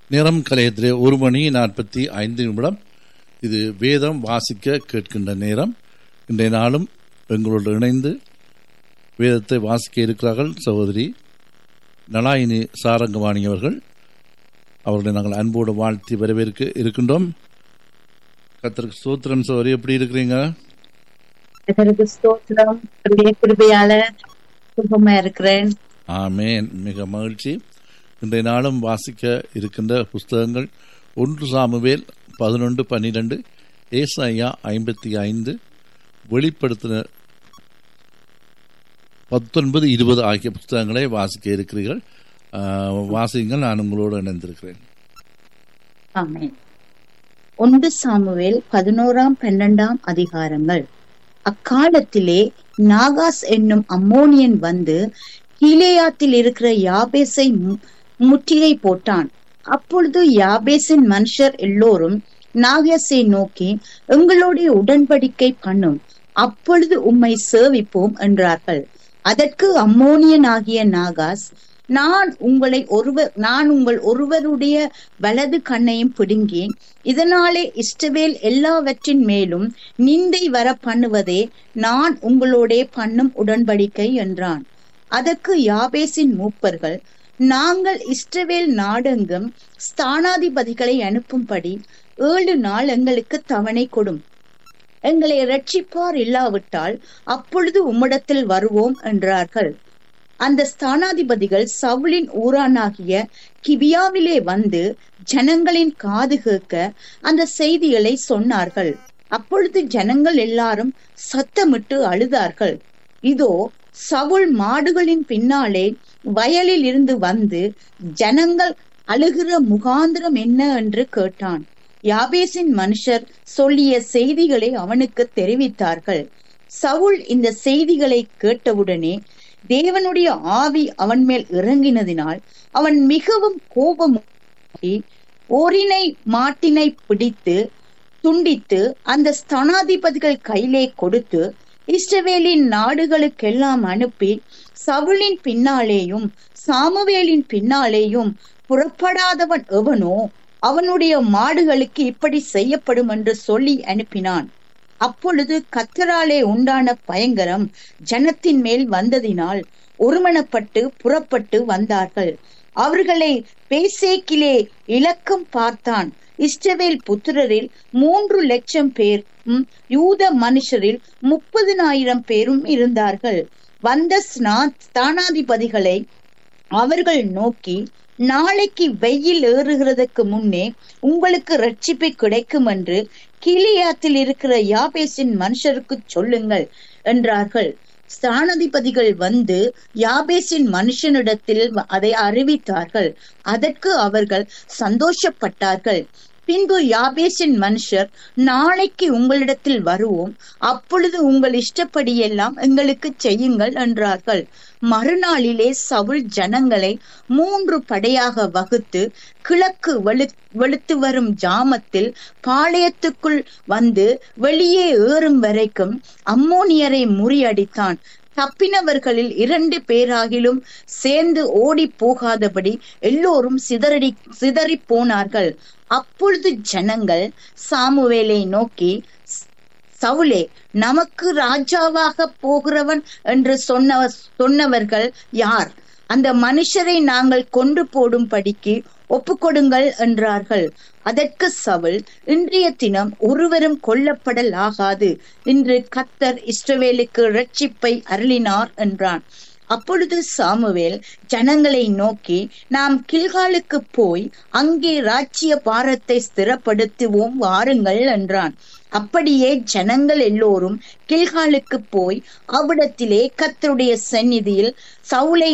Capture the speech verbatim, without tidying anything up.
நேரம் கலையத்திலே ஒரு மணி நாற்பத்தி ஐந்து நிமிடம். இது வேதம் வாசிக்க கேட்கின்ற நேரம். இன்றைய நாளும் எங்களோடு இணைந்து வேதத்தை வாசிக்க இருக்கிறார்கள் சகோதரி நலாயினி சாரங்கவாணி அவர்கள். அவர்களை நாங்கள் அன்போடு வாழ்த்தி வரவேற்க இருக்கின்றோம். கர்த்தருக்கு ஸ்தோத்திரம். சகோதரி, எப்படி இருக்கிறீங்க? கர்த்தருக்கு ஸ்தோத்திரம். கிருபையால சுகமா இருக்கிறேன். ஆமென். மிக மகிழ்ச்சி. இன்றைய நாளும் வாசிக்க இருக்கின்ற புஸ்தகங்கள் ஒன்று சாமுவேல் பதினொன்று பன்னிரண்டு, ஏசாயா ஐம்பத்தி ஐந்து, வெளிப்படுத்தின பத்தொன்பது இருபது ஆகிய புஸ்தகங்களை வாசிக்க இருக்கிறீர்கள். வாசிங்கள். நான் உங்களோடு இணைந்திருக்கிறேன். ஆமென். ஒன்று சாமுவேல் பதினோராம் பன்னெண்டாம் அதிகாரங்கள். அக்காலத்திலே நாகாஸ் என்னும் அம்மோனியன் வந்து கீலேயாத்தில் இருக்கிற யாபேசை முற்றுகை போட்டான். அப்பொழுது யாபேசின் மனுஷர் எல்லோரும் நாகாசை நோக்கி, எங்களுடைய உடன்படிக்கை பண்ணும், அப்பொழுது உம்மை சேவிப்போம் என்றார்கள். அதற்கு அம்மோனியன் ஆகிய நாகாஸ், நான் உங்களை ஒருவர் நான் உங்கள் ஒருவருடைய வலது கண்ணையும் பிடுங்கி இதனாலே இஸ்ரவேல் எல்லாவற்றின் மேலும் நிந்தை வர பண்ணுவதே நான் உங்களோட பண்ணும் உடன்படிக்கை என்றான். அதற்கு யாபேசின் மூப்பர்கள், நாங்கள் இஸ்ரவேல் நாடெங்கும் ஸ்தானாதிபதிகளை அனுப்பும்படி ஏழு நாள் எங்களுக்கு தவணை கொடும், எங்களை இரட்சிப்பார் இல்லாவிட்டால் அப்பொழுது உம்மிடத்தில் வருவோம் என்றார்கள். அந்த ஸ்தானாதிபதிகள் சவுலின் ஊரானாகிய கிபியாவிலே வந்து ஜனங்களின் காது கேட்க அந்த செய்திகளை சொன்னார்கள். அப்பொழுது ஜனங்கள் எல்லாரும் சத்தமிட்டு அழுதார்கள். இதோ, சவுல் மாடுகளின் பின்னாலே வயலில் இருந்து வந்து ஜனங்கள் அழுகிற முகாந்திரம் என்ன என்று கேட்டான். யாபேசின் மனுஷர் சொல்லிய செய்திகளை அவனுக்கு தெரிவித்தார்கள். சவுல் இந்த செய்திகளை கேட்டவுடனே தேவனுடைய ஆவி அவன் மேல் இறங்கினதினால் அவன் மிகவும் கோபமாகி ஓரினை மாட்டினை பிடித்து துண்டித்து அந்த ஸ்தானாதிபதிகள் கையிலே கொடுத்து இஸ்ரவேலின் நாடுகளுக்கெல்லாம் அனுப்பி, சவுலின் பின்னாலேயும் சாமுவேலின் பின்னாலேயும் புறப்படாதவன் எவனோ அவனுடைய மாடுகளுக்கு இப்படி செய்யப்படும் என்று சொல்லி அனுப்பினான். அப்பொழுது கர்த்தராலே உண்டான பயங்கரம் ஜனத்தின் மேல் வந்ததினால் ஒருமனப்பட்டு புறப்பட்டு வந்தார்கள். அவர்களை பேசேக்கிலே இலக்கம் பார்த்தான். இஸ்ரவேல் புத்திரரில் மூன்று லட்சம் பேர், யூத மனுஷரில் முப்பதினாயிரம் பேரும் இருந்தார்கள். வந்த ஸ்தானாதிபதிகளை அவர்கள் நோக்கி, நாளைக்கு வெயில் ஏறுகிறதுக்கு முன்னே உங்களுக்கு ரட்சிப்பு கிடைக்கும் என்று கீலேயாத்தில் இருக்கிற யாபேசின் மனுஷருக்கு சொல்லுங்கள் என்றார்கள். ஸ்தானாதிபதிகள் வந்து யாபேசின் மனுஷனிடத்தில் அதை அறிவித்தார்கள். அதற்கு அவர்கள் சந்தோஷப்பட்டார்கள். பின்பு யாபேசின் மனுஷர், நாளைக்கு உங்களிடத்தில் வருவோம், அப்பொழுது உங்கள் இஷ்டப்படியெல்லாம் எங்களுக்கு செய்யுங்கள் என்றார்கள். மறுநாளிலே சவுல் ஜனங்களை மூன்று படையாக வகுத்து கிழக்கு வெளு வெளுத்து வரும் ஜாமத்தில் பாளையத்துக்குள் வந்து வெளியே ஏறும் வரைக்கும் அம்மோனியரை முறியடித்தான். தப்பினவர்களில் இரண்டு பேராகிலும் சேர்ந்து ஓடி போகாதபடி எல்லோரும் சிதறடி சிதறி போனார்கள். அப்பொழுது ஜனங்கள் சாமுவேலை நோக்கி, சவுலே, நமக்கு ராஜாவாக போகிறவன் என்று சொன்ன சொன்னவர்கள் யார்? அந்த மனுஷரை நாங்கள் கொண்டு போடும்படிக்கு ஒப்புக்கொடுங்கள் என்றார்கள். அதற்கு சவுல், இன்றைய தினம் ஒருவரும் கொல்லப்படல் ஆகாது, இன்று கர்த்தர் இஸ்ரவேலுக்கு இரட்சிப்பை அருளினார் என்றான். அப்பொழுது சாமுவேல் ஜனங்களை நோக்கி, நாம் கில்காலுக்கு போய் அங்கே ராஜ்ய பாரத்தை ஸ்திரப்படுத்துவோம் வாருங்கள் என்றான். அப்படியே ஜனங்கள் எல்லோரும் கில்காலுக்கு போய் அவ்விடத்திலே கர்த்தருடைய சந்நிதியில் சவுலை